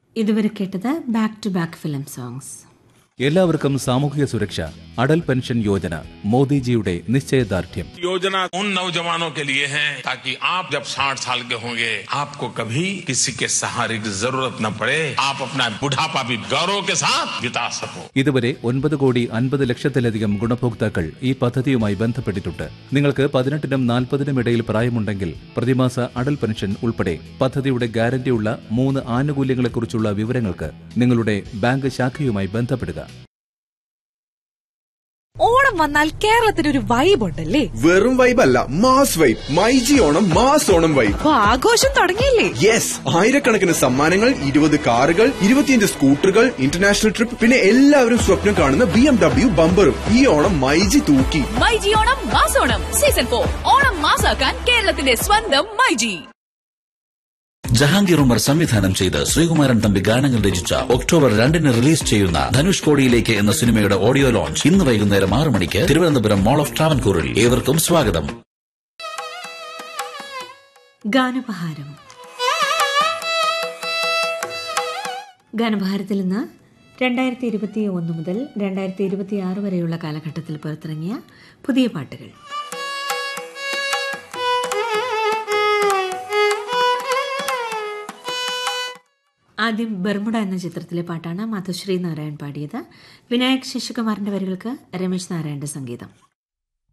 ഇതുവരെ കേട്ടത് back to back film songs. എല്ലാവർക്കും സാമൂഹിക സുരക്ഷ, അടൽ പെൻഷൻ യോജന മോദിജിയുടെ നിശ്ചയദാർഢ്യം. योजना उन नौजवानों के लिए है ताकि आप जब 60 साल के होंगे आपको कभी किसी के सहारे की जरूरत न पड़े, आप अपना बुढ़ापा भी गौरव के साथ बिता सको. ഇതുവരെ 9,50,00,000-ലധികം ഗുണഭോക്താക്കൾ ഈ പദ്ധതിയുമായി ബന്ധപ്പെട്ടിട്ടുണ്ട്. നിങ്ങൾക്ക് 18-നും 40-നും ഇടയിൽ പ്രായമുണ്ടെങ്കിൽ പ്രതിമാസ അടൽ പെൻഷൻ ഉൾപ്പെടെ പദ്ധതിയുടെ ഗ്യാരണ്ടിയുള്ള 3 ആനുകൂല്യങ്ങളെക്കുറിച്ചുള്ള വിവരങ്ങൾക്ക് നിങ്ങളുടെ ബാങ്ക് ശാഖയുമായി ബന്ധപ്പെടുക. ഓണം വന്നാൽ കേരളത്തിന് ഒരു വൈബ് ഉണ്ടല്ലേ? വെറും വൈബ് അല്ല, mass vibe. MyG Onam mass Onam vibe. അപ്പൊ ആഘോഷം തുടങ്ങിയില്ലേ? യെസ്, ആയിരക്കണക്കിന് സമ്മാനങ്ങൾ, 20 കാറുകൾ, 25 സ്കൂട്ടറുകൾ, ഇന്റർനാഷണൽ ട്രിപ്പ്, പിന്നെ എല്ലാവരും സ്വപ്നം കാണുന്ന BMW ബമ്പറും. ഈ ഓണം മൈജി തൂക്കി. മൈജി ഓണം മാസോണം സീസൺ 4 ഓണം മാസാക്കാൻ കേരളത്തിന്റെ സ്വന്തം മൈജി. ജഹാംഗീർ ഉമർ സംവിധാനം ചെയ്ത് ശ്രീകുമാരൻ തമ്പി ഗാനങ്ങൾ രചിച്ച ഒക്ടോബർ 2-ന് റിലീസ് ചെയ്യുന്ന ധനുഷ് കോടിയിലേക്ക് എന്ന സിനിമയുടെ ഓഡിയോ ലോഞ്ച് ഇന്ന് വൈകുന്നേരം 6 മണിക്ക് തിരുവനന്തപുരം മോൾ ഓഫ് ട്രാവൻകൂറിൽ. ഏവർക്കും സ്വാഗതം. ഗാനപഹാരം. ഗാനപഹാരത്തിൽ നിന്ന് 2021 മുതൽ 2026 വരെയുള്ള കാലഘട്ടത്തിൽ പുറത്തിറങ്ങിയ പുതിയ പാട്ടുകൾ. ആദ്യം ബർമുഡ എന്ന ചിത്രത്തിലെ പാട്ടാണ് മാധുശ്രീ നാരായൺ പാടിയത്. വിനായക് ശശികുമാറിന്റെ വരികൾക്ക് രമേശ് നാരായണന്റെ സംഗീതം.